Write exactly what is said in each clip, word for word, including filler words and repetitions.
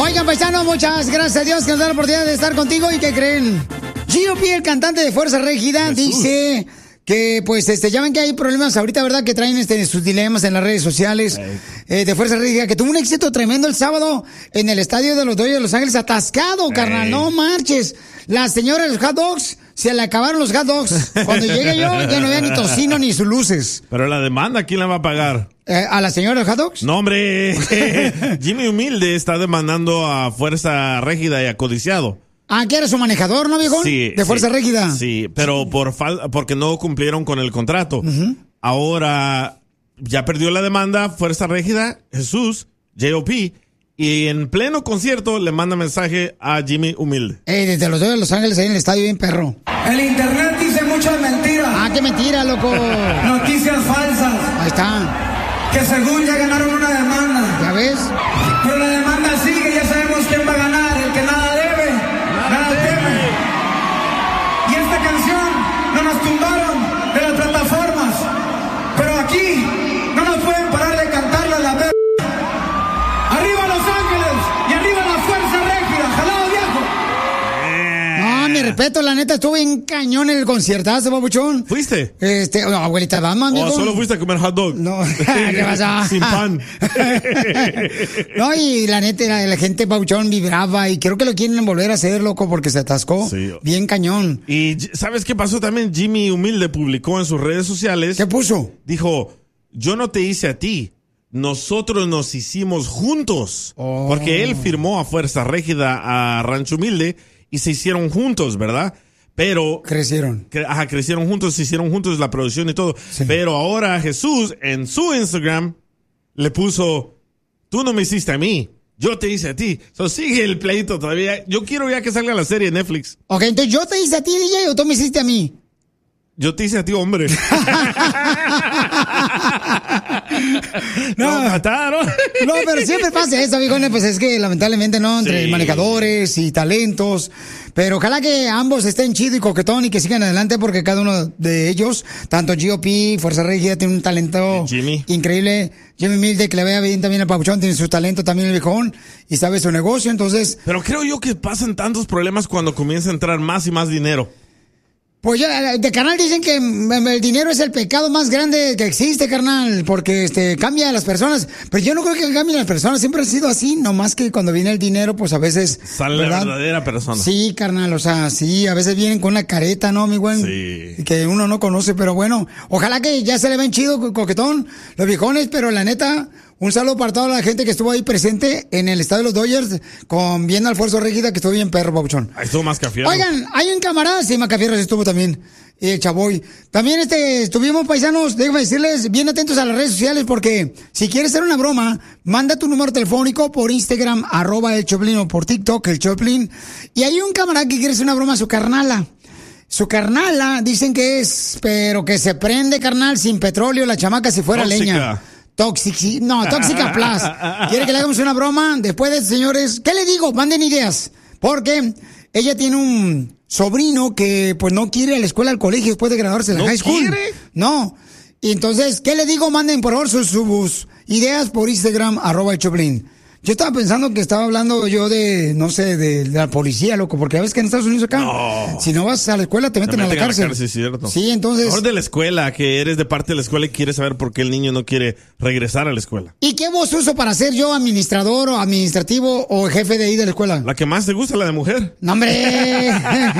Oigan, paisanos, muchas gracias a Dios que nos da la oportunidad de estar contigo. ¿Y qué creen? G O P, el cantante de Fuerza Régida, Jesús. Dice que, pues, este, ya ven que hay problemas ahorita, ¿verdad? Que traen este, sus dilemas en las redes sociales eh, de Fuerza Régida, que tuvo un éxito tremendo el sábado en el estadio de los Dodgers de Los Ángeles, atascado, Ey. carnal, no marches. La señora de los hot dogs, se le acabaron los hot dogs. Cuando llegué yo, ya no había ni tocino ni sus luces. Pero la demanda, ¿quién la va a pagar? Eh, ¿A la señora de los hot dogs? No, hombre. Jimmy Humilde está demandando a Fuerza Régida y a Codiciado. Ah, ¿que era su manejador, no, viejón? Sí. De Fuerza sí, Régida. Sí, pero por fal- porque no cumplieron con el contrato. Uh-huh. Ahora ya perdió la demanda Fuerza Régida, Jesús, J O P, y en pleno concierto le manda mensaje a Jimmy Humilde. Eh, desde los Dodgers de Los Ángeles, ahí en el estadio, bien perro. El internet dice muchas mentiras. Ah, qué mentira, loco. Noticias falsas. Ahí está. Que según ya ganaron una demanda. ¿Ya ves? Pero la demanda sigue, ya sabemos quién va a ganar. El que nada debe, nada, nada teme. Y esta canción no nos tumbaron de las plataformas. Pero aquí no nos pueden parar de cantarla a la vez. ¡Arriba Los Ángeles! ¡Y arriba la Fuerza Régida! ¡Jalado, viejo! No, mi respeto, la neta, estuve en cañón en el conciertazo, papuchón. ¿Fuiste? Este, oh, abuelita Batman, ¿O solo fuiste a comer hot dog? No, ¿qué pasa? Sin pan. No, y la neta, la, la gente, papuchón, vibraba y creo que lo quieren volver a hacer, loco, porque se atascó. Sí. Bien cañón. Y ¿sabes qué pasó también? Jimmy Humilde publicó en sus redes sociales. ¿Qué puso? Dijo, yo no te hice a ti. Nosotros nos hicimos juntos. Oh. Porque él firmó a Fuerza Régida a Rancho Humilde y se hicieron juntos, ¿verdad? Pero... Crecieron. Cre- ajá, crecieron juntos, se hicieron juntos la producción y todo. Sí. Pero ahora Jesús en su Instagram le puso, tú no me hiciste a mí, yo te hice a ti. So, sigue el pleito todavía. Yo quiero ya que salga la serie en Netflix. Ok, entonces yo te hice a ti, D J, o tú me hiciste a mí. Yo te hice a ti, hombre. No, no, mataron. No, pero siempre pasa eso, viejones, pues es que lamentablemente no, entre sí. manejadores y talentos. Pero ojalá que ambos estén chido y coquetón y que sigan adelante porque cada uno de ellos, tanto G O P, Fuerza Régida, tiene un talento Jimmy. increíble. Jimmy Humilde, que le vea bien también al papuchón, tiene su talento también el viejón y sabe su negocio, entonces... Pero creo yo que pasan tantos problemas cuando comienza a entrar más y más dinero. Pues ya, de carnal dicen que el dinero es el pecado más grande que existe, carnal, porque este cambia a las personas. Pero yo no creo que cambien las personas, siempre ha sido así, nomás que cuando viene el dinero, pues a veces... Sale ¿verdad? La verdadera persona. Sí, carnal, o sea, sí, a veces vienen con una careta, ¿no, mi buen? Sí. Que uno no conoce, pero bueno, ojalá que ya se le ven chido, coquetón, los viejones, pero la neta... Un saludo para toda la gente que estuvo ahí presente en el estadio de los Dodgers con viendo al Fuerza Régida, que estuvo bien perro, papuchón. Ahí estuvo Mascafierro. Oigan, hay un camarada, sí, Mascafierro estuvo también, y el Chavoy. También este, estuvimos, paisanos, déjenme decirles, bien atentos a las redes sociales, porque si quieres hacer una broma, manda tu número telefónico por Instagram, arroba el Choplin, o por TikTok, el Choplin. Y hay un camarada que quiere hacer una broma a su carnala. Su carnala, dicen que es, pero que se prende, carnal, sin petróleo, la chamaca si fuera Tóxica. leña. Tóxica, no, Tóxica Plus. Quiere que le hagamos una broma. Después de eso, señores, ¿qué le digo? Manden ideas. Porque ella tiene un sobrino que pues no quiere ir a la escuela, al colegio después de graduarse de la ¿No high school. quiere? No. Y entonces, ¿qué le digo? Manden por favor sus, sus ideas por Instagram, arroba el Choplin. Yo estaba pensando que estaba hablando yo de, no sé, de, de la policía, loco, porque a veces que en Estados Unidos acá, no. si no vas a la escuela te meten, te meten a la cárcel. A la cárcel, cierto. Sí, entonces... Mejor de la escuela, que eres de parte de la escuela y quieres saber por qué el niño no quiere regresar a la escuela. ¿Y qué voz uso para ser yo administrador o administrativo o jefe de ahí de la escuela? La que más te gusta, la de mujer. ¡No, hombre!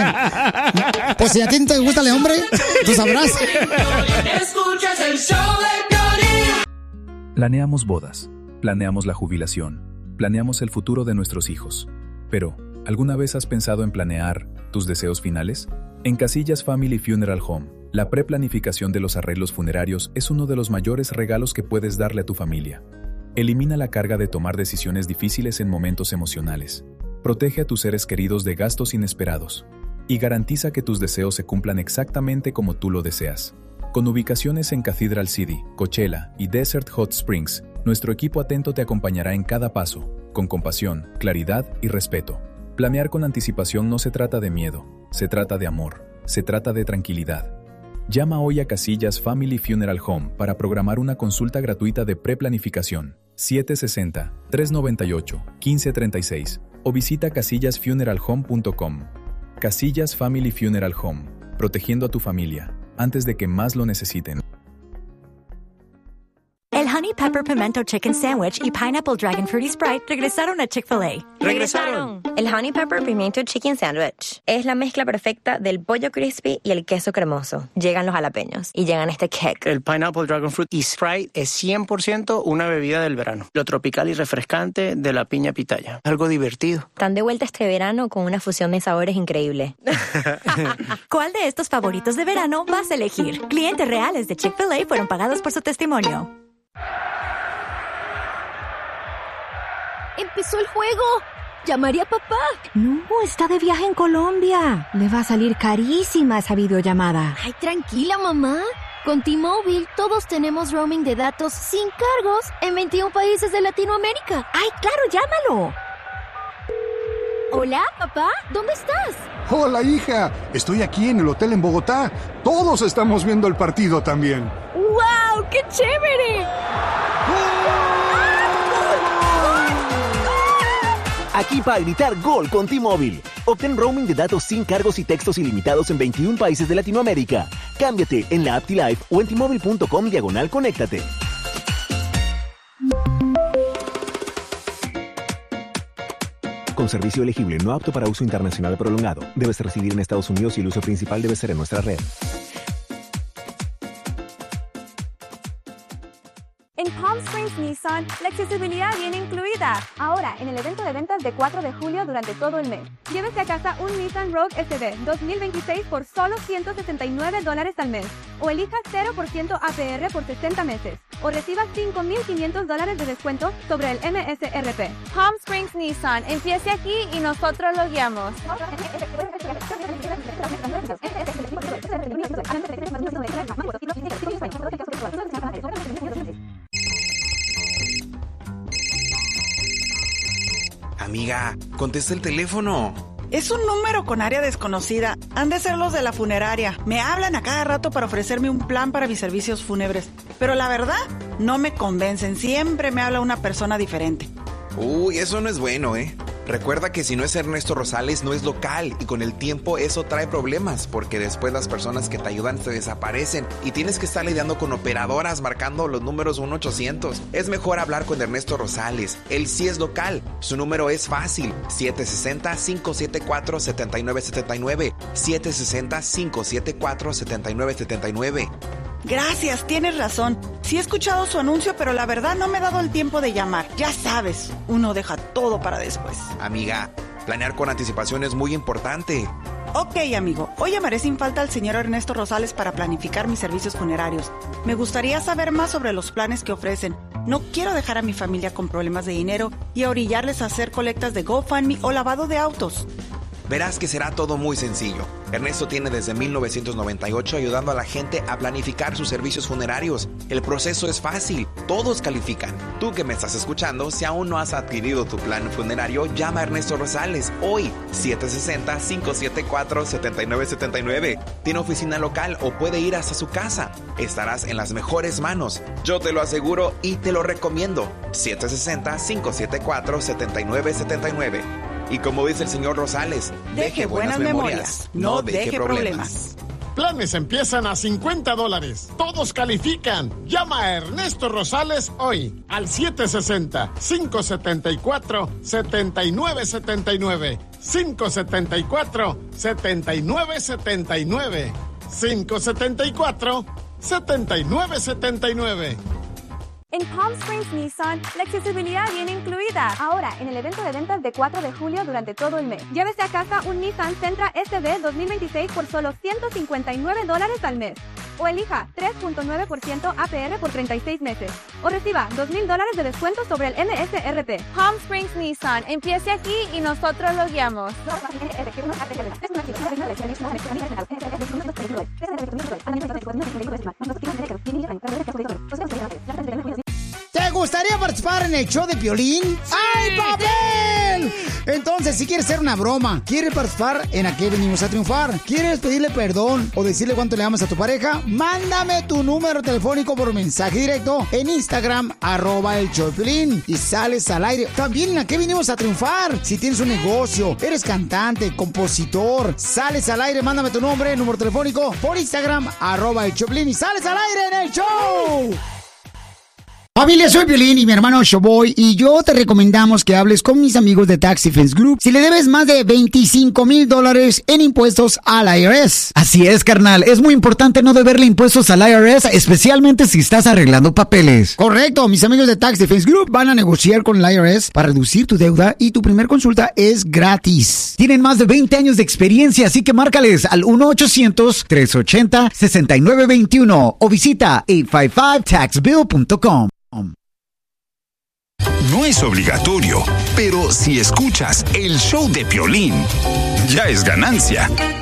Pues si a ti no te gusta el hombre, tú sabrás. Escuchas el show de Piolín. Planeamos bodas, planeamos la jubilación, planeamos el futuro de nuestros hijos. Pero, ¿alguna vez has pensado en planear tus deseos finales? En Casillas Family Funeral Home, la preplanificación de los arreglos funerarios es uno de los mayores regalos que puedes darle a tu familia. Elimina la carga de tomar decisiones difíciles en momentos emocionales. Protege a tus seres queridos de gastos inesperados. Y garantiza que tus deseos se cumplan exactamente como tú lo deseas. Con ubicaciones en Cathedral City, Coachella y Desert Hot Springs, nuestro equipo atento te acompañará en cada paso, con compasión, claridad y respeto. Planear con anticipación no se trata de miedo, se trata de amor, se trata de tranquilidad. Llama hoy a Casillas Family Funeral Home para programar una consulta gratuita de preplanificación. siete seis cero, tres nueve ocho, uno cinco tres seis o visita casillas funeral home punto com. Casillas Family Funeral Home, protegiendo a tu familia antes de que más lo necesiten. El Honey Pepper Pimento Chicken Sandwich y Pineapple Dragon Fruity Sprite regresaron a Chick-fil-A. ¡Regresaron! El Honey Pepper Pimiento Chicken Sandwich es la mezcla perfecta del pollo crispy y el queso cremoso. Llegan los jalapeños y llegan este kick. El Pineapple Dragon Fruit y Sprite es cien por ciento una bebida del verano. Lo tropical y refrescante de la piña pitaya. Algo divertido. Están de vuelta este verano con una fusión de sabores increíble. ¿Cuál de estos favoritos de verano vas a elegir? Clientes reales de Chick-fil-A fueron pagados por su testimonio. ¡Empezó el juego! ¡Llamaré a papá! No, está de viaje en Colombia. Le va a salir carísima esa videollamada. Ay, tranquila, mamá. Con T-Mobile todos tenemos roaming de datos sin cargos en veintiún países de Latinoamérica. ¡Ay, claro, llámalo! Hola, papá, ¿dónde estás? Hola, hija. Estoy aquí en el hotel en Bogotá. Todos estamos viendo el partido también. ¡Wow! ¡Qué chévere! Aquí para gritar gol con T-Mobile. Obtén roaming de datos sin cargos y textos ilimitados en veintiún países de Latinoamérica. Cámbiate en la app T-Life o en T-Mobile punto com diagonal conéctate. Con servicio elegible no apto para uso internacional prolongado. Debes residir en Estados Unidos y el uso principal debe ser en nuestra red. En Palm Springs Nissan, la accesibilidad viene incluida. Ahora, en el evento de ventas de cuatro de julio durante todo el mes. Llévese a casa un Nissan Rogue S V dos mil veintiséis por solo ciento sesenta y nueve dólares al mes. O elija cero por ciento A P R por sesenta meses. O reciba cinco mil quinientos dólares de descuento sobre el M S R P. Palm Springs Nissan, empiece aquí y nosotros lo guiamos. Amiga, contesta el teléfono. Es un número con área desconocida. Han de ser los de la funeraria. Me hablan a cada rato para ofrecerme un plan para mis servicios fúnebres. Pero la verdad, no me convencen. Siempre me habla una persona diferente. Uy, eso no es bueno, ¿eh? Recuerda que si no es Ernesto Rosales, no es local. Y con el tiempo eso trae problemas, porque después las personas que te ayudan se desaparecen y tienes que estar lidiando con operadoras marcando los números uno ochocientos. Es mejor hablar con Ernesto Rosales. Él sí es local. Su número es fácil. siete seis cero, cinco siete cuatro, siete nueve siete nueve. siete seis cero, cinco siete cuatro, siete nueve siete nueve. Gracias, tienes razón. Sí he escuchado su anuncio, pero la verdad no me he dado el tiempo de llamar. Ya sabes, uno deja todo para después. Amiga, planear con anticipación es muy importante. Ok, amigo. Hoy llamaré sin falta al señor Ernesto Rosales para planificar mis servicios funerarios. Me gustaría saber más sobre los planes que ofrecen. No quiero dejar a mi familia con problemas de dinero y a orillarles a hacer colectas de GoFundMe o lavado de autos. Verás que será todo muy sencillo. Ernesto tiene desde mil novecientos noventa y ocho ayudando a la gente a planificar sus servicios funerarios. El proceso es fácil, todos califican. Tú que me estás escuchando, si aún no has adquirido tu plan funerario, llama a Ernesto Rosales hoy, siete seis cero, cinco siete cuatro, siete nueve siete nueve. Tiene oficina local o puede ir hasta su casa. Estarás en las mejores manos. Yo te lo aseguro y te lo recomiendo. siete seis cero, cinco siete cuatro, siete nueve siete nueve. Y como dice el señor Rosales, deje, deje buenas, buenas memorias, memorias, no deje, deje problemas. problemas. Planes empiezan a cincuenta dólares. Todos califican. Llama a Ernesto Rosales hoy al siete seis cero, cinco siete cuatro, siete nueve siete nueve. cinco siete cuatro, siete nueve siete nueve. cinco siete cuatro, siete nueve siete nueve. En Palm Springs Nissan, la accesibilidad viene incluida. Ahora, en el evento de ventas de cuatro de julio durante todo el mes. Llévese a casa un Nissan Sentra S V dos mil veintiséis por solo ciento cincuenta y nueve dólares al mes. O elija tres punto nueve por ciento A P R por treinta y seis meses. O reciba dos mil dólares de descuento sobre el M S R P. Palm Springs Nissan, empiece aquí y nosotros lo guiamos. ¿Te gustaría participar en el show de Piolín? ¡Ay, papel! Entonces si quieres hacer una broma, quieres participar en A qué venimos a triunfar, quieres pedirle perdón o decirle cuánto le amas a tu pareja, mándame tu número telefónico por mensaje directo en Instagram, arroba el show de Piolín, y sales al aire. También en A qué venimos a triunfar. Si tienes un negocio, eres cantante, compositor, sales al aire, mándame tu nombre, número telefónico por Instagram, arroba el show de Piolín, y sales al aire en el show. Familia, soy Piolín y mi hermano Showboy, y yo te recomendamos que hables con mis amigos de Tax Defense Group si le debes más de veinticinco mil dólares en impuestos al I R S. Así es, carnal. Es muy importante no deberle impuestos al I R S, especialmente si estás arreglando papeles. Correcto. Mis amigos de Tax Defense Group van a negociar con el I R S para reducir tu deuda y tu primer consulta es gratis. Tienen más de veinte años de experiencia, así que márcales al uno ochocientos, tres ochenta, sesenta y nueve veintiuno o visita ocho cinco cinco tax bill punto com. No es obligatorio, pero si escuchas el show de Piolín, ya es ganancia.